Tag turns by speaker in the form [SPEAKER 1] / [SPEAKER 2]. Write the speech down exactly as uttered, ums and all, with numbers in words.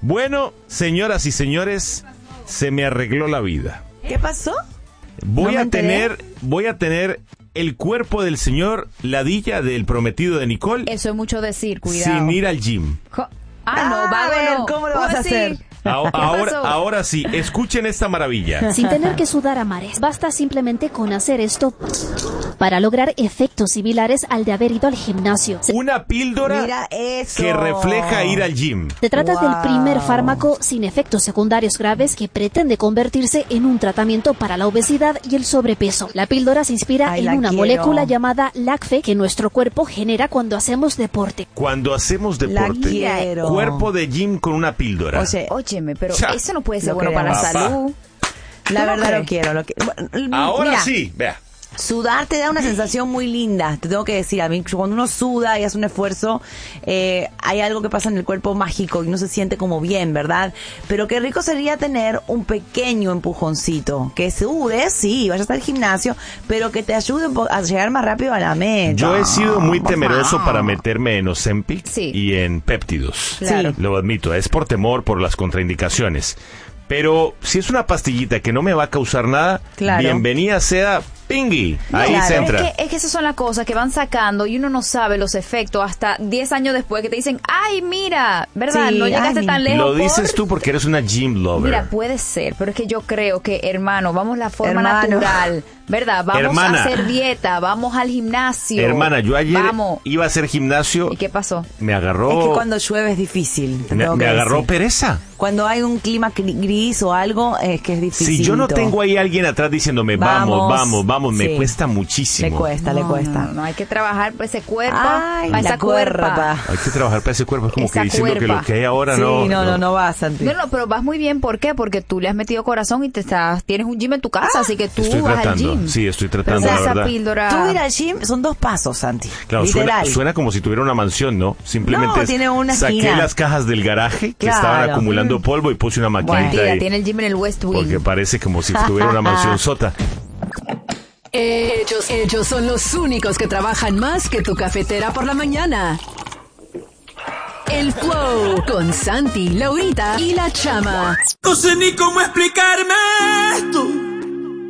[SPEAKER 1] Bueno, señoras y señores, se me arregló la vida.
[SPEAKER 2] ¿Qué pasó?
[SPEAKER 1] Voy
[SPEAKER 2] No
[SPEAKER 1] a
[SPEAKER 2] me enteré.
[SPEAKER 1] tener, voy a tener el cuerpo del señor Ladilla, del prometido de Nicole,
[SPEAKER 3] Eso es mucho decir, cuidado.
[SPEAKER 1] sin ir al gym.
[SPEAKER 3] Jo- Ah, no,
[SPEAKER 2] Ah,
[SPEAKER 3] vago
[SPEAKER 2] a ver,
[SPEAKER 3] no.
[SPEAKER 2] ¿cómo lo vas a
[SPEAKER 3] así?
[SPEAKER 2] hacer?
[SPEAKER 1] Ahora,
[SPEAKER 3] ¿Qué
[SPEAKER 1] ahora,
[SPEAKER 3] pasó?
[SPEAKER 1] ahora sí, escuchen esta maravilla.
[SPEAKER 4] Sin tener que sudar a mares, basta simplemente con hacer esto para lograr efectos similares al de haber ido al gimnasio. Se,
[SPEAKER 1] Una píldora
[SPEAKER 2] Mira eso.
[SPEAKER 1] que refleja ir al gym.
[SPEAKER 4] se trata
[SPEAKER 2] Wow.
[SPEAKER 4] del primer fármaco sin efectos secundarios graves que pretende convertirse en un tratamiento para la obesidad y el sobrepeso. La píldora se inspira
[SPEAKER 2] Ay,
[SPEAKER 4] en
[SPEAKER 2] la
[SPEAKER 4] una
[SPEAKER 2] quiero.
[SPEAKER 4] molécula llamada LACFE que nuestro cuerpo genera cuando hacemos deporte.
[SPEAKER 1] Cuando hacemos
[SPEAKER 2] La
[SPEAKER 1] deporte,
[SPEAKER 2] quiero.
[SPEAKER 1] cuerpo de gym con una píldora.
[SPEAKER 2] Oye,
[SPEAKER 3] Óyeme, pero
[SPEAKER 1] Cha.
[SPEAKER 3] eso no puede ser
[SPEAKER 2] Lo
[SPEAKER 3] bueno para la
[SPEAKER 2] queremos.
[SPEAKER 1] Papá.
[SPEAKER 3] salud.
[SPEAKER 2] la
[SPEAKER 3] ¿Tú no
[SPEAKER 2] verdad
[SPEAKER 3] crees?
[SPEAKER 2] lo quiero. Lo que- bueno,
[SPEAKER 1] ahora
[SPEAKER 2] mira,
[SPEAKER 1] sí, vea.
[SPEAKER 2] Sudar te da una sensación muy linda, te tengo que decir. A mí, cuando uno suda y hace un esfuerzo, eh, hay algo que pasa en el cuerpo mágico y uno se siente como bien, ¿verdad? Pero qué rico sería tener un pequeño empujoncito. Que sudes, sí, vayas al gimnasio, pero que te ayude un po- a llegar más rápido a la meta.
[SPEAKER 1] Yo he sido muy
[SPEAKER 2] Por
[SPEAKER 1] temeroso
[SPEAKER 2] favor.
[SPEAKER 1] para meterme en Ozempic
[SPEAKER 3] Sí.
[SPEAKER 1] y en péptidos.
[SPEAKER 3] Claro.
[SPEAKER 1] Lo admito, es por temor, por las contraindicaciones. Pero si es una pastillita que no me va a causar nada,
[SPEAKER 2] Claro.
[SPEAKER 1] bienvenida sea Pingui. Ahí
[SPEAKER 2] Claro.
[SPEAKER 1] se
[SPEAKER 3] Es
[SPEAKER 1] entra.
[SPEAKER 3] que, es que esas son las cosas que van sacando y uno no sabe los efectos hasta diez años después que te dicen, ay, mira, ¿verdad?
[SPEAKER 2] Sí,
[SPEAKER 3] no llegaste
[SPEAKER 2] ay,
[SPEAKER 3] tan
[SPEAKER 2] mi-
[SPEAKER 3] lejos.
[SPEAKER 1] Lo dices
[SPEAKER 3] por-".
[SPEAKER 1] tú porque eres una gym lover.
[SPEAKER 3] Mira, puede ser, pero es que yo creo que, hermano, vamos la forma
[SPEAKER 2] Hermano.
[SPEAKER 3] natural, ¿verdad? Vamos
[SPEAKER 1] Hermana.
[SPEAKER 3] a hacer dieta, vamos al gimnasio.
[SPEAKER 1] Hermana, yo ayer
[SPEAKER 3] Vamos.
[SPEAKER 1] iba a hacer gimnasio,
[SPEAKER 3] ¿Y qué pasó?
[SPEAKER 1] me agarró,
[SPEAKER 2] Es que cuando llueve es difícil. te
[SPEAKER 1] me,
[SPEAKER 2] tengo
[SPEAKER 1] me
[SPEAKER 2] que
[SPEAKER 1] agarró
[SPEAKER 2] decir.
[SPEAKER 1] pereza.
[SPEAKER 2] Cuando hay un clima gri- gris o algo, es que es difícil.
[SPEAKER 1] Si yo no tengo ahí alguien atrás diciéndome, vamos,
[SPEAKER 2] Vamos.
[SPEAKER 1] vamos, vamos, me
[SPEAKER 2] Sí.
[SPEAKER 1] cuesta
[SPEAKER 2] Le
[SPEAKER 1] muchísimo.
[SPEAKER 2] cuesta, le
[SPEAKER 3] No,
[SPEAKER 2] cuesta.
[SPEAKER 3] No, no, hay que trabajar para ese cuerpo,
[SPEAKER 2] Ay,
[SPEAKER 3] para
[SPEAKER 2] la
[SPEAKER 3] esa cuerpa.
[SPEAKER 2] cuerpa.
[SPEAKER 1] Hay que trabajar para ese cuerpo, es como
[SPEAKER 3] Esa
[SPEAKER 1] que diciendo que
[SPEAKER 3] cuerpa.
[SPEAKER 1] lo que hay ahora
[SPEAKER 2] Sí,
[SPEAKER 1] no...
[SPEAKER 2] no, no, no va, Santi.
[SPEAKER 3] No, no, pero vas muy bien, ¿por qué? Porque tú le has metido corazón y te estás, tienes un gym en tu casa, así que tú
[SPEAKER 1] Estoy
[SPEAKER 3] vas
[SPEAKER 1] tratando,
[SPEAKER 3] al gym.
[SPEAKER 1] sí, estoy
[SPEAKER 3] Pero
[SPEAKER 1] tratando, la
[SPEAKER 3] esa
[SPEAKER 1] verdad.
[SPEAKER 3] píldora...
[SPEAKER 2] Tú ir al gym son dos pasos, Santi.
[SPEAKER 1] Claro, suena,
[SPEAKER 2] Literal.
[SPEAKER 1] suena como si tuviera una mansión, ¿no? Simplemente
[SPEAKER 2] No,
[SPEAKER 1] es-
[SPEAKER 2] tiene una
[SPEAKER 1] saqué
[SPEAKER 2] esquina.
[SPEAKER 1] las cajas del garaje que
[SPEAKER 2] Claro.
[SPEAKER 1] estaban acumulando polvo y puse una maquinita
[SPEAKER 3] Mentira,
[SPEAKER 1] ahí.
[SPEAKER 3] tiene el gym en el West Wing.
[SPEAKER 1] Porque parece como si tuviera una mansión sota.
[SPEAKER 5] Ellos, ellos son los únicos que trabajan más que tu cafetera por la mañana. El Flow con Santi, Laurita y la Chama.
[SPEAKER 6] No sé ni cómo explicarme esto.